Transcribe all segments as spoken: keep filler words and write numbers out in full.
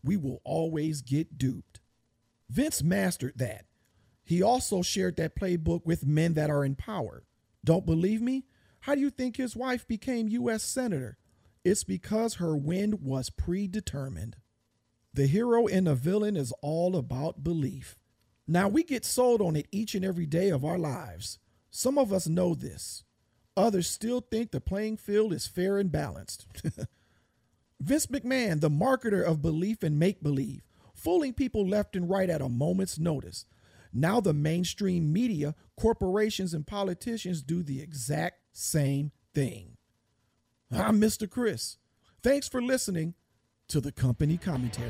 we will always get duped. Vince mastered that. He also shared that playbook with men that are in power. Don't believe me? How do you think his wife became U S Senator? It's because her win was predetermined. The hero and the villain is all about belief. Now, we get sold on it each and every day of our lives. Some of us know this. Others still think the playing field is fair and balanced. Vince McMahon, the marketer of belief and make-believe, fooling people left and right at a moment's notice. Now the mainstream media, corporations, and politicians do the exact same thing. I'm Mister Chris. Thanks for listening to the Company Commentary.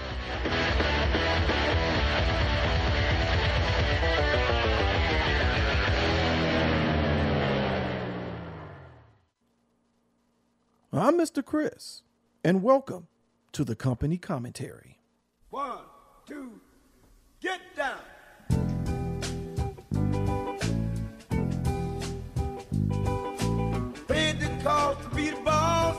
I'm Mister Chris, and welcome to the Company Commentary. One, two, get down. Paid the cost to be the boss.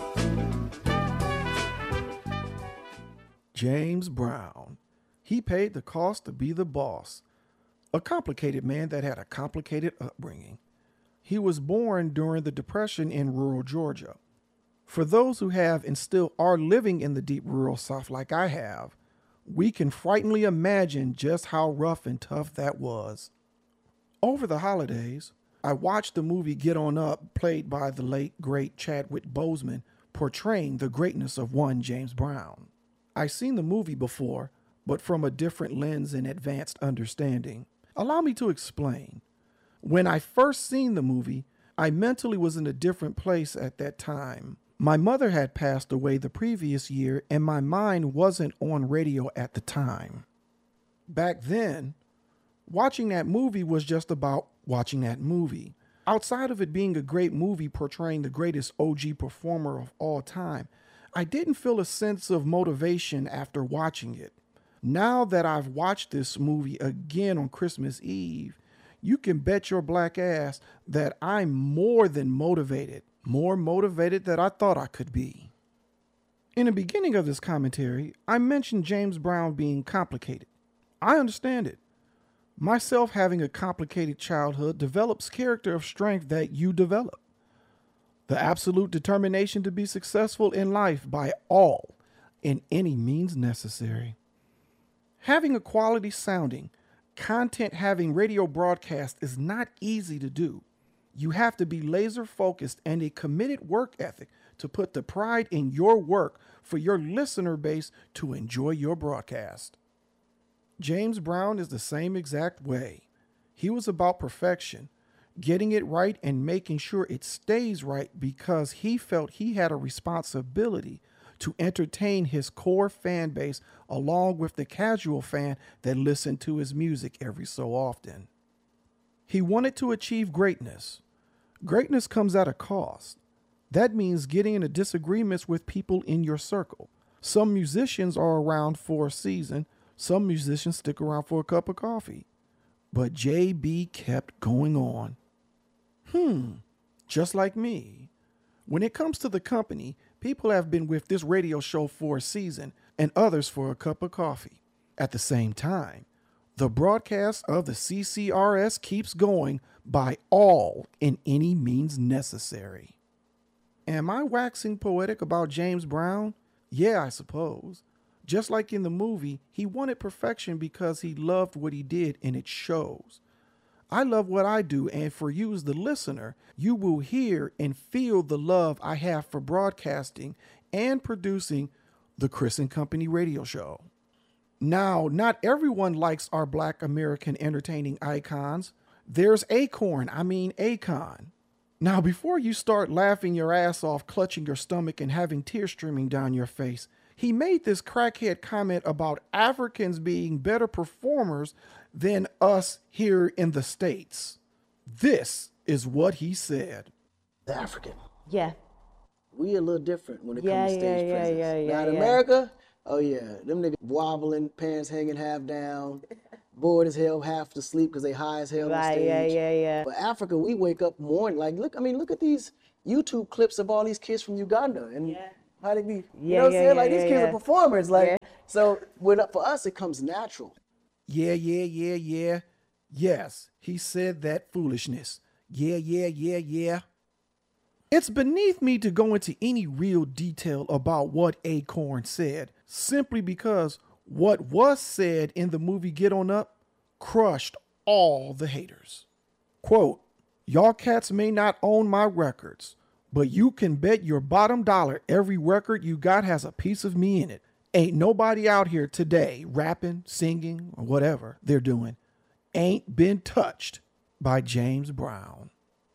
James Brown. He paid the cost to be the boss. A complicated man that had a complicated upbringing. He was born during the Depression in rural Georgia. For those who have and still are living in the deep rural South like I have, we can frighteningly imagine just how rough and tough that was. Over the holidays, I watched the movie Get On Up, played by the late, great Chadwick Boseman, portraying the greatness of one James Brown. I've seen the movie before, but from a different lens and advanced understanding. Allow me to explain. When I first seen the movie, I mentally was in a different place at that time. My mother had passed away the previous year, and my mind wasn't on radio at the time. Back then, watching that movie was just about watching that movie. Outside of it being a great movie portraying the greatest O G performer of all time, I didn't feel a sense of motivation after watching it. Now that I've watched this movie again on Christmas Eve, you can bet your black ass that I'm more than motivated. More motivated than I thought I could be. In the beginning of this commentary, I mentioned James Brown being complicated. I understand it. Myself having a complicated childhood develops character of strength that you develop. The absolute determination to be successful in life by all and any means necessary. Having a quality sounding, content having radio broadcast is not easy to do. You have to be laser focused and a committed work ethic to put the pride in your work for your listener base to enjoy your broadcast. James Brown is the same exact way. He was about perfection, getting it right and making sure it stays right because he felt he had a responsibility to entertain his core fan base along with the casual fan that listened to his music every so often. He wanted to achieve greatness. Greatness comes at a cost. That means getting into disagreements with people in your circle. Some musicians are around for a season. Some musicians stick around for a cup of coffee. But J B kept going on. Hmm, just like me. When it comes to the company, people have been with this radio show for a season and others for a cup of coffee. At the same time, the broadcast of the C C R S keeps going by all and any means necessary. Am I waxing poetic about James Brown? Yeah, I suppose. Just like in the movie, he wanted perfection because he loved what he did and it shows. I love what I do, and for you as the listener, you will hear and feel the love I have for broadcasting and producing the Chris and Company radio show. Now, not everyone likes our Black American entertaining icons. There's Acorn, I mean Akon. Now, before you start laughing your ass off, clutching your stomach, and having tears streaming down your face, he made this crackhead comment about Africans being better performers than us here in the States. This is what he said. The African. Yeah. We a little different when it Yeah, comes to stage yeah, yeah, presence. yeah, yeah, now in yeah. America, oh yeah, them niggas wobbling, pants hanging half down, bored as hell, half to sleep because they high as hell on Right, stage. yeah, yeah, yeah. But Africa, we wake up morning, like, look, I mean, look at these YouTube clips of all these kids from Uganda and Yeah. how they be, you Yeah, know what I'm yeah, saying? yeah, Like, these yeah, kids yeah. are performers. Like, Yeah. So when, for us, it comes natural. Yeah, yeah, yeah, yeah. Yes, he said that foolishness. Yeah, yeah, yeah, yeah. It's beneath me to go into any real detail about what Acorn said, simply because what was said in the movie Get On Up crushed all the haters. Quote, y'all cats may not own my records, but you can bet your bottom dollar every record you got has a piece of me in it. Ain't nobody out here today rapping, singing, or whatever they're doing ain't been touched by James Brown.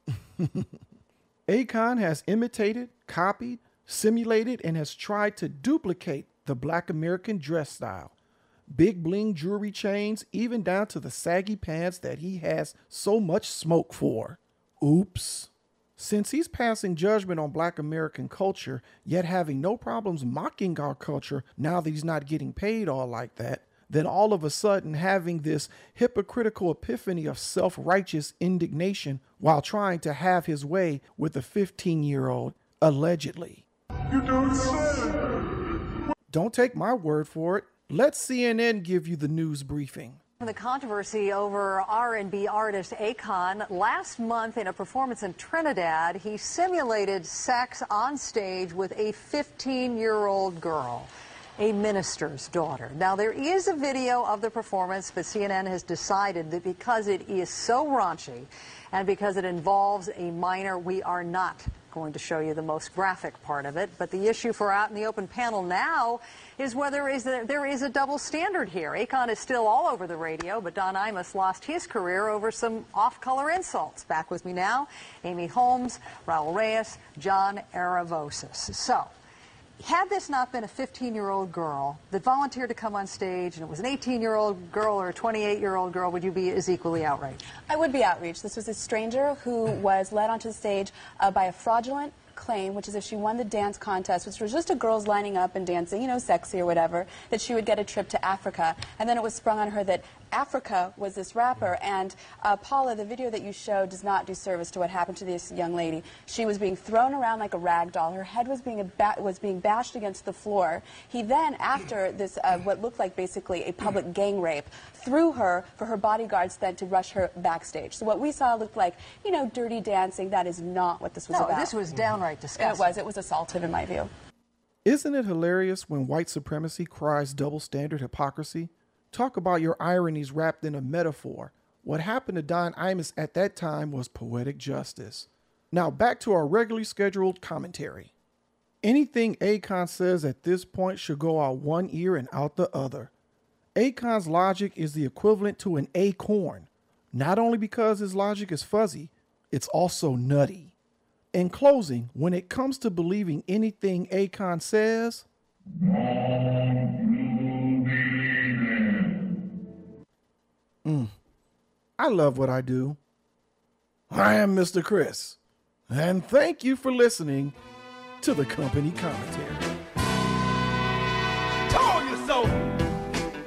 Akon has imitated, copied, simulated, and has tried to duplicate the Black American dress style. Big bling jewelry chains, even down to the saggy pants that he has so much smoke for. Oops. Since he's passing judgment on Black American culture, yet having no problems mocking our culture now that he's not getting paid all like that, then all of a sudden having this hypocritical epiphany of self-righteous indignation while trying to have his way with a fifteen-year-old, allegedly. You don't say. Don't take my word for it. Let C N N give you the news briefing. The controversy over R and B artist Akon. Last month in a performance in Trinidad, he simulated sex on stage with a fifteen-year-old girl, a minister's daughter. Now, there is a video of the performance, but C N N has decided that because it is so raunchy and because it involves a minor, we are not going to show you the most graphic part of it. But the issue for Out in the Open panel now is whether is there, there is a double standard here. Akon is still all over the radio, but Don Imus lost his career over some off-color insults. Back with me now, Amy Holmes, Raul Reyes, John Aravosis. So, had this not been a fifteen-year-old girl that volunteered to come on stage, and it was an eighteen-year-old girl or a twenty-eight-year-old girl, would you be as equally outraged? I would be outraged. This was a stranger who was led onto the stage uh, by a fraudulent claim, which is if she won the dance contest, which was just a girls lining up and dancing, you know, sexy or whatever, that she would get a trip to Africa. And then it was sprung on her that Africa was this rapper. And uh, Paula, the video that you showed does not do service to what happened to this young lady. She was being thrown around like a rag doll. Her head was being a ba was being bashed against the floor. He then, after this, uh, what looked like basically a public gang rape, threw her for her bodyguards then to rush her backstage. So what we saw looked like, you know, dirty dancing. That is not what this was no, about. This was downright disgusting. And it was. It was assaultive in my view. Isn't it hilarious when white supremacy cries double standard hypocrisy? Talk about your ironies wrapped in a metaphor. What happened to Don Imus at that time was poetic justice. Now back to our regularly scheduled commentary. Anything Akon says at this point should go out one ear and out the other. Akon's logic is the equivalent to an acorn, not only because his logic is fuzzy, it's also nutty. In closing, when it comes to believing anything Akon says, mm, I love what I do. I am Mister Chris, and thank you for listening to the Company Commentary.